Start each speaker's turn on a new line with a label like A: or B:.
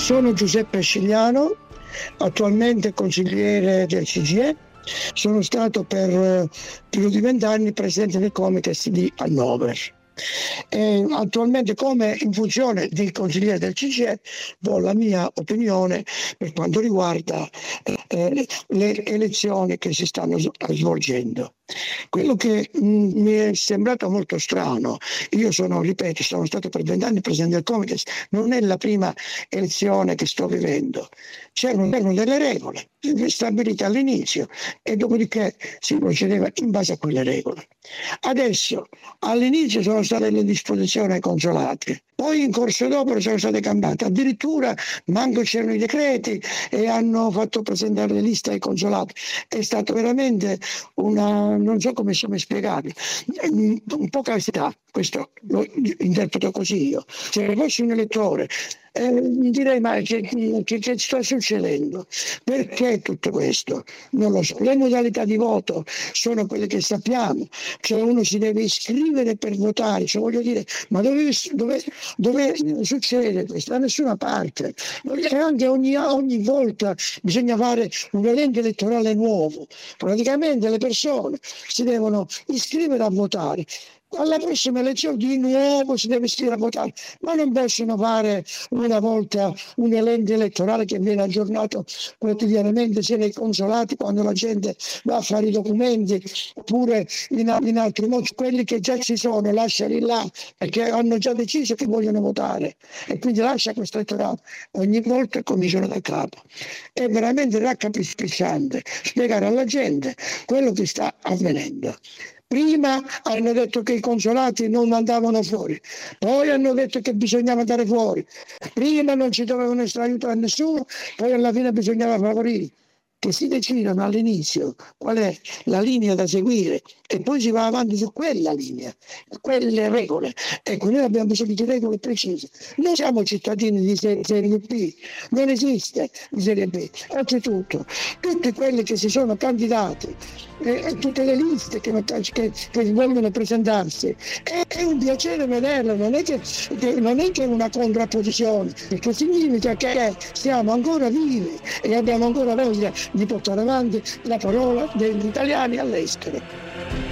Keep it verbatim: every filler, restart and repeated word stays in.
A: Sono Giuseppe Scigliano, attualmente consigliere del C G I E. Sono stato per più di vent'anni presidente del Comites di Hannover. E attualmente, come in funzione di consigliere del C G I E, do la mia opinione per quanto riguarda eh, le elezioni che si stanno svolgendo. Quello che mh, mi è sembrato molto strano, io sono, ripeto, sono stato per vent'anni presidente del Comites, non è la prima elezione che sto vivendo. C'erano, c'erano delle regole stabilite all'inizio e dopodiché si procedeva in base a quelle regole. Adesso, all'inizio sono state le disposizioni ai consolati, poi in corso d'opera sono state cambiate, addirittura manco c'erano i decreti e hanno fatto presentare le liste ai consolati. È stato veramente una, non so come come spiegarvi, un po' castità, questo lo interpreto così io. Se fossi un elettore eh, mi direi ma che, che, che sta succedendo? Perché tutto questo? Non lo so. Le modalità di voto sono quelle che sappiamo, cioè uno si deve iscrivere per votare, cioè voglio dire, ma dove, dove, dove succede questo? Da nessuna parte. E anche ogni, ogni volta bisogna fare un elenco elettorale nuovo, praticamente le persone si devono iscrivere a votare. Alla prossima elezione di nuovo si deve iscrivere a votare, ma non possono fare una volta un elenco elettorale che viene aggiornato quotidianamente sia nei consolati quando la gente va a fare i documenti oppure in, in altri modi. Quelli che già ci sono lasciali là perché hanno già deciso che vogliono votare e quindi lascia questo elettorato. Ogni volta cominciano da capo. È veramente raccapricciante spiegare alla gente quello che sta avvenendo. Prima hanno detto che i consolati non andavano fuori, poi hanno detto che bisognava andare fuori, prima non ci dovevano essere aiuto a nessuno, poi alla fine bisognava favorire. Che si decidano all'inizio qual è la linea da seguire e poi si va avanti su quella linea, quelle regole. Ecco, noi abbiamo bisogno di regole precise. Noi siamo cittadini di serie B, non esiste di serie B. Anzitutto, tutti quelli che si sono candidati e, e tutte le liste che, che, che vogliono presentarsi, è, è un piacere vederle, non è che, che, non è che una contrapposizione, perché significa che siamo ancora vivi e abbiamo ancora voglia di portare avanti la parola degli italiani all'estero.